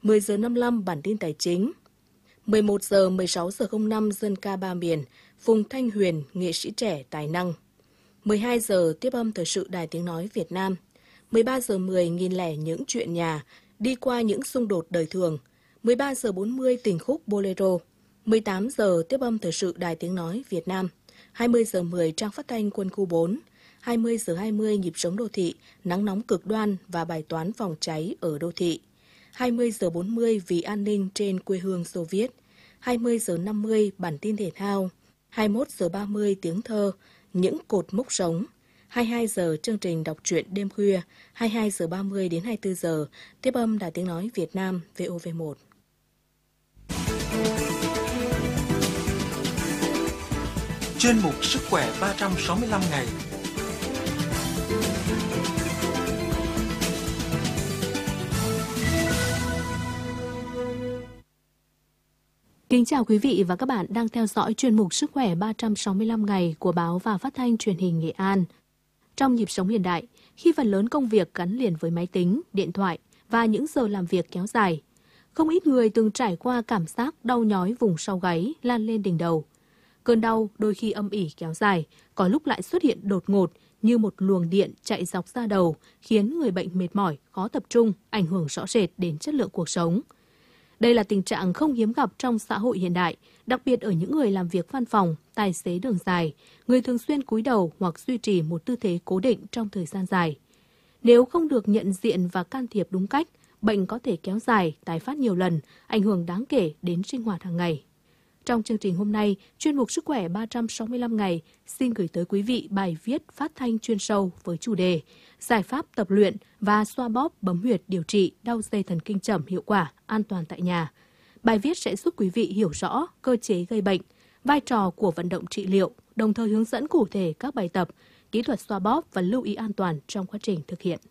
10 giờ 55 bản tin tài chính. 11 giờ 16 giờ 05 dân ca ba miền, Phùng Thanh Huyền, nghệ sĩ trẻ tài năng. 12 giờ tiếp âm thời sự Đài Tiếng nói Việt Nam. 13 giờ 10 nghìn lẻ những chuyện nhà, đi qua những xung đột đời thường. 13 giờ 40 tình khúc Bolero. 18 giờ tiếp âm thời sự Đài Tiếng nói Việt Nam. 20 giờ 10 trang phát thanh Quân khu 4. 20 giờ 20 nhịp sống đô thị, nắng nóng cực đoan và bài toán phòng cháy ở đô thị. 20 giờ 40 vì an ninh trên quê hương Xô Viết. 20 giờ 50 bản tin thể thao. 21 giờ 30 tiếng thơ, những cột mốc sống. 22 giờ chương trình đọc truyện đêm khuya. 22 giờ 30 đến 24 giờ tiếp âm Đài Tiếng nói Việt Nam VOV1. Chuyên mục Sức khỏe 365 ngày. Kính chào quý vị và các bạn đang theo dõi chuyên mục Sức khỏe 365 ngày của báo và phát thanh truyền hình Nghệ An. Trong nhịp sống hiện đại, khi phần lớn công việc gắn liền với máy tính, điện thoại và những giờ làm việc kéo dài, không ít người từng trải qua cảm giác đau nhói vùng sau gáy lan lên đỉnh đầu. Cơn đau đôi khi âm ỉ kéo dài, có lúc lại xuất hiện đột ngột như một luồng điện chạy dọc da đầu, khiến người bệnh mệt mỏi, khó tập trung, ảnh hưởng rõ rệt đến chất lượng cuộc sống. Đây là tình trạng không hiếm gặp trong xã hội hiện đại, đặc biệt ở những người làm việc văn phòng, tài xế đường dài, người thường xuyên cúi đầu hoặc duy trì một tư thế cố định trong thời gian dài. Nếu không được nhận diện và can thiệp đúng cách, bệnh có thể kéo dài, tái phát nhiều lần, ảnh hưởng đáng kể đến sinh hoạt hàng ngày. Trong chương trình hôm nay, chuyên mục Sức khỏe 365 ngày xin gửi tới quý vị bài viết phát thanh chuyên sâu với chủ đề Giải pháp tập luyện và xoa bóp bấm huyệt điều trị đau dây thần kinh chẩm hiệu quả, an toàn tại nhà. Bài viết sẽ giúp quý vị hiểu rõ cơ chế gây bệnh, vai trò của vận động trị liệu, đồng thời hướng dẫn cụ thể các bài tập, kỹ thuật xoa bóp và lưu ý an toàn trong quá trình thực hiện.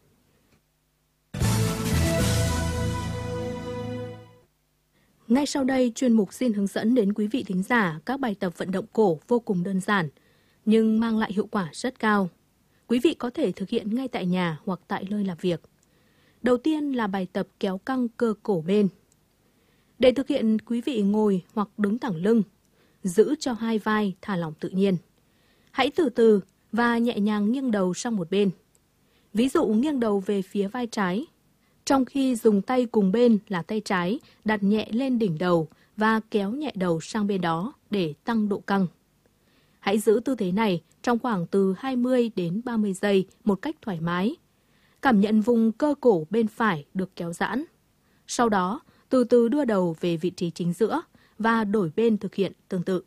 Ngay sau đây, chuyên mục xin hướng dẫn đến quý vị thính giả các bài tập vận động cổ vô cùng đơn giản, nhưng mang lại hiệu quả rất cao. Quý vị có thể thực hiện ngay tại nhà hoặc tại nơi làm việc. Đầu tiên là bài tập kéo căng cơ cổ bên. Để thực hiện, quý vị ngồi hoặc đứng thẳng lưng, giữ cho hai vai thả lỏng tự nhiên. Hãy từ từ và nhẹ nhàng nghiêng đầu sang một bên. Ví dụ nghiêng đầu về phía vai trái, trong khi dùng tay cùng bên là tay trái đặt nhẹ lên đỉnh đầu và kéo nhẹ đầu sang bên đó để tăng độ căng. Hãy giữ tư thế này trong khoảng từ 20 đến 30 giây một cách thoải mái. Cảm nhận vùng cơ cổ bên phải được kéo giãn. Sau đó, từ từ đưa đầu về vị trí chính giữa và đổi bên thực hiện tương tự.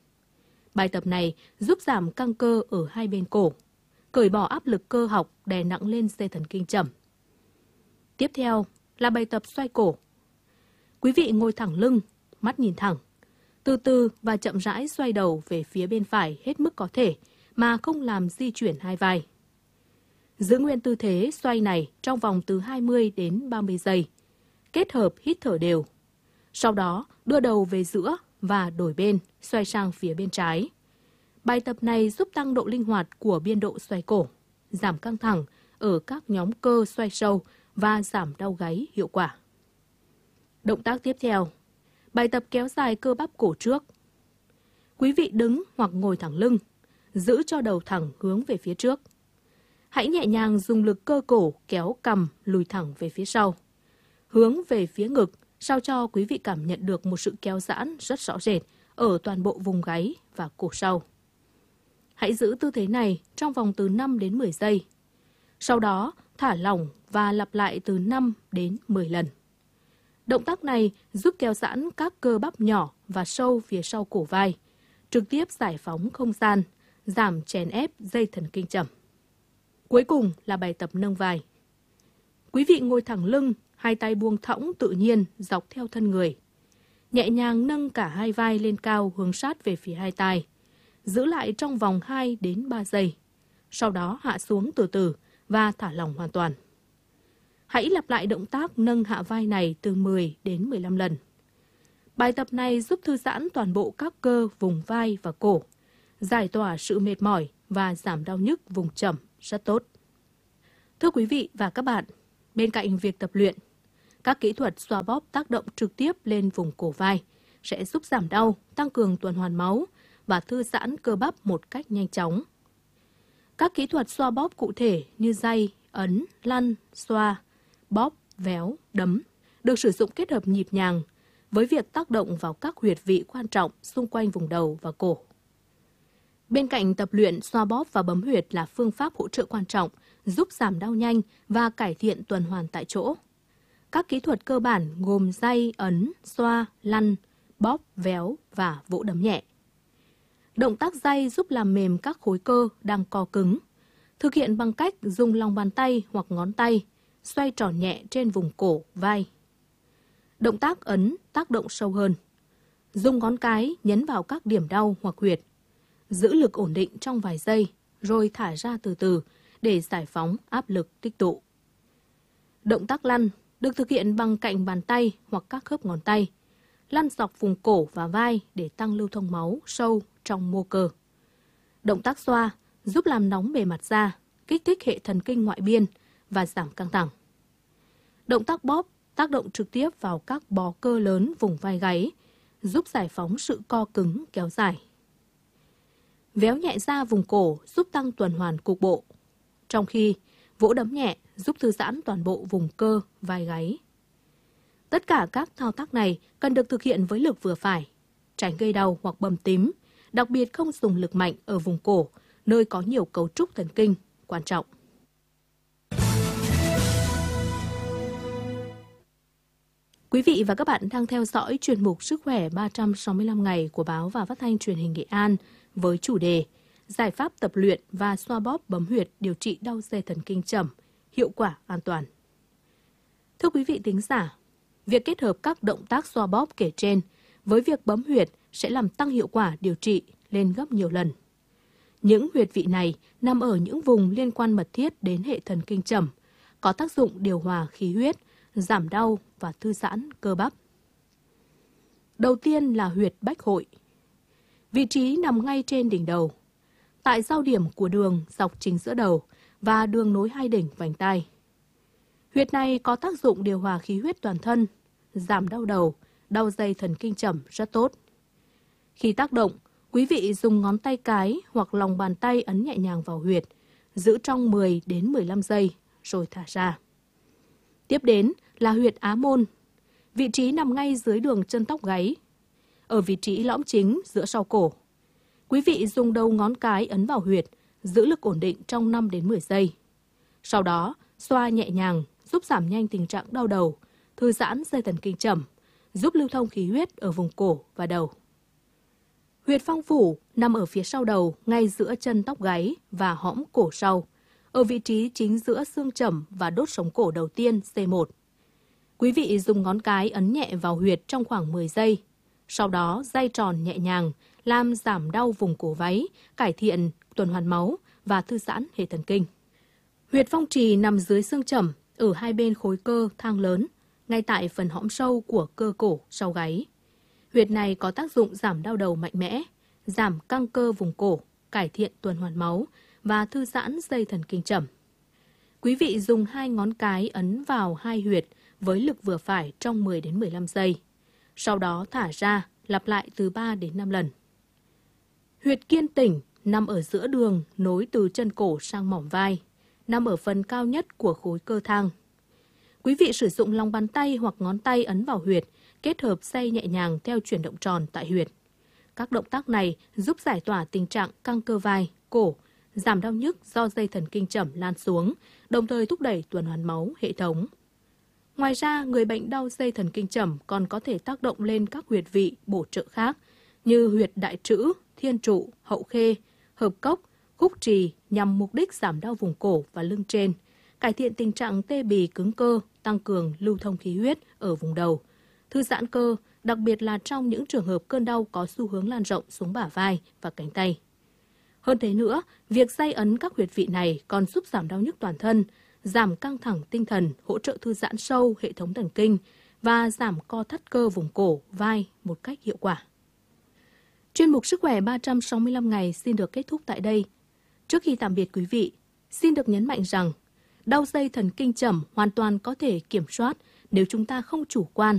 Bài tập này giúp giảm căng cơ ở hai bên cổ, cởi bỏ áp lực cơ học đè nặng lên dây thần kinh chẩm. Tiếp theo là bài tập xoay cổ. Quý vị ngồi thẳng lưng, mắt nhìn thẳng. Từ từ và chậm rãi xoay đầu về phía bên phải hết mức có thể mà không làm di chuyển hai vai. Giữ nguyên tư thế xoay này trong vòng từ 20 đến 30 giây. Kết hợp hít thở đều. Sau đó đưa đầu về giữa và đổi bên, xoay sang phía bên trái. Bài tập này giúp tăng độ linh hoạt của biên độ xoay cổ, giảm căng thẳng ở các nhóm cơ xoay sâu và giảm đau gáy hiệu quả. Động tác tiếp theo, bài tập kéo dài cơ bắp cổ trước. Quý vị đứng hoặc ngồi thẳng lưng, giữ cho đầu thẳng hướng về phía trước. Hãy nhẹ nhàng dùng lực cơ cổ kéo cằm lùi thẳng về phía sau, hướng về phía ngực, sao cho quý vị cảm nhận được một sự kéo giãn rất rõ rệt ở toàn bộ vùng gáy và cổ sau. Hãy giữ tư thế này trong vòng từ 5 đến 10 giây. Sau đó, thả lỏng và lặp lại từ 5 đến 10 lần. Động tác này giúp kéo giãn các cơ bắp nhỏ và sâu phía sau cổ vai, trực tiếp giải phóng không gian, giảm chèn ép dây thần kinh chẩm. Cuối cùng là bài tập nâng vai. Quý vị ngồi thẳng lưng, hai tay buông thõng tự nhiên dọc theo thân người. Nhẹ nhàng nâng cả hai vai lên cao hướng sát về phía hai tai. Giữ lại trong vòng 2 đến 3 giây. Sau đó hạ xuống từ từ và thả lỏng hoàn toàn. Hãy lặp lại động tác nâng hạ vai này từ 10 đến 15 lần. Bài tập này giúp thư giãn toàn bộ các cơ vùng vai và cổ, giải tỏa sự mệt mỏi và giảm đau nhức vùng chẩm rất tốt. Thưa quý vị và các bạn, bên cạnh việc tập luyện, Các kỹ thuật xoa bóp tác động trực tiếp lên vùng cổ vai sẽ giúp giảm đau, tăng cường tuần hoàn máu và thư giãn cơ bắp một cách nhanh chóng. Các kỹ thuật xoa bóp cụ thể như day, ấn, lăn, xoa, bóp, véo, đấm được sử dụng kết hợp nhịp nhàng với việc tác động vào các huyệt vị quan trọng xung quanh vùng đầu và cổ. Bên cạnh tập luyện, xoa bóp và bấm huyệt là phương pháp hỗ trợ quan trọng giúp giảm đau nhanh và cải thiện tuần hoàn tại chỗ. Các kỹ thuật cơ bản gồm day, ấn, xoa, lăn, bóp, véo và vỗ đấm nhẹ. Động tác day giúp làm mềm các khối cơ đang co cứng. Thực hiện bằng cách dùng lòng bàn tay hoặc ngón tay xoay tròn nhẹ trên vùng cổ, vai. Động tác ấn tác động sâu hơn. Dùng ngón cái nhấn vào các điểm đau hoặc huyệt. Giữ lực ổn định trong vài giây rồi thả ra từ từ để giải phóng áp lực tích tụ. Động tác lăn được thực hiện bằng cạnh bàn tay hoặc các khớp ngón tay. Lăn dọc vùng cổ và vai để tăng lưu thông máu sâu trong mô cơ. Động tác xoa giúp làm nóng bề mặt da, kích thích hệ thần kinh ngoại biên và giảm căng thẳng. Động tác bóp tác động trực tiếp vào các bó cơ lớn vùng vai gáy, giúp giải phóng sự co cứng kéo dài. Véo nhẹ da vùng cổ giúp tăng tuần hoàn cục bộ, trong khi vỗ đấm nhẹ giúp thư giãn toàn bộ vùng cơ, vai gáy. Tất cả các thao tác này cần được thực hiện với lực vừa phải, tránh gây đau hoặc bầm tím, đặc biệt không dùng lực mạnh ở vùng cổ, nơi có nhiều cấu trúc thần kinh quan trọng. Quý vị và các bạn đang theo dõi chuyên mục Sức khỏe 365 ngày của Báo và Phát thanh Truyền hình Nghệ An với chủ đề Giải pháp tập luyện và xoa bóp bấm huyệt điều trị đau dây thần kinh trầm, hiệu quả an toàn. Thưa quý vị thính giả, việc kết hợp các động tác xoa bóp kể trên với việc bấm huyệt sẽ làm tăng hiệu quả điều trị lên gấp nhiều lần. Những huyệt vị này nằm ở những vùng liên quan mật thiết đến hệ thần kinh trầm, có tác dụng điều hòa khí huyết, giảm đau và thư giãn cơ bắp. Đầu tiên là huyệt bách hội. Vị trí nằm ngay trên đỉnh đầu, tại giao điểm của đường dọc chính giữa đầu và đường nối hai đỉnh vành tai. Huyệt này có tác dụng điều hòa khí huyết toàn thân, giảm đau đầu, đau dây thần kinh trầm rất tốt. Khi tác động, quý vị dùng ngón tay cái hoặc lòng bàn tay ấn nhẹ nhàng vào huyệt, giữ trong 10 đến 15 giây rồi thả ra. Tiếp đến là huyệt á môn. Vị trí nằm ngay dưới đường chân tóc gáy, ở vị trí lõm chính giữa sau cổ. Quý vị dùng đầu ngón cái ấn vào huyệt, giữ lực ổn định trong 5 đến 10 giây. Sau đó, xoa nhẹ nhàng giúp giảm nhanh tình trạng đau đầu, thư giãn dây thần kinh trầm, giúp lưu thông khí huyết ở vùng cổ và đầu. Huyệt phong phủ nằm ở phía sau đầu, ngay giữa chân tóc gáy và hõm cổ sau, ở vị trí chính giữa xương chẩm và đốt sống cổ đầu tiên C1. Quý vị dùng ngón cái ấn nhẹ vào huyệt trong khoảng 10 giây. Sau đó day tròn nhẹ nhàng, làm giảm đau vùng cổ váy, cải thiện tuần hoàn máu và thư giãn hệ thần kinh. Huyệt phong trì nằm dưới xương chẩm, ở hai bên khối cơ thang lớn, ngay tại phần hõm sâu của cơ cổ sau gáy. Huyệt này có tác dụng giảm đau đầu mạnh mẽ, giảm căng cơ vùng cổ, cải thiện tuần hoàn máu và thư giãn dây thần kinh trầm. Quý vị dùng 2 ngón cái ấn vào hai huyệt với lực vừa phải trong 10 đến 15 giây. Sau đó thả ra, lặp lại từ 3 đến 5 lần. Huyệt kiên tỉnh nằm ở giữa đường nối từ chân cổ sang mỏm vai, nằm ở phần cao nhất của khối cơ thang. Quý vị sử dụng lòng bàn tay hoặc ngón tay ấn vào huyệt, kết hợp day nhẹ nhàng theo chuyển động tròn tại huyệt. Các động tác này giúp giải tỏa tình trạng căng cơ vai, cổ, giảm đau nhức do dây thần kinh trầm lan xuống, đồng thời thúc đẩy tuần hoàn máu hệ thống. Ngoài ra, người bệnh đau dây thần kinh trầm còn có thể tác động lên các huyệt vị bổ trợ khác như huyệt đại trữ, thiên trụ, hậu khê, hợp cốc, khúc trì nhằm mục đích giảm đau vùng cổ và lưng trên, cải thiện tình trạng tê bì cứng cơ, tăng cường lưu thông khí huyết ở vùng đầu, thư giãn cơ, đặc biệt là trong những trường hợp cơn đau có xu hướng lan rộng xuống bả vai và cánh tay. Hơn thế nữa, việc day ấn các huyệt vị này còn giúp giảm đau nhức toàn thân, giảm căng thẳng tinh thần, hỗ trợ thư giãn sâu hệ thống thần kinh và giảm co thắt cơ vùng cổ, vai một cách hiệu quả. Chuyên mục Sức khỏe 365 ngày xin được kết thúc tại đây. Trước khi tạm biệt quý vị, xin được nhấn mạnh rằng đau dây thần kinh trầm hoàn toàn có thể kiểm soát Nếu chúng ta không chủ quan,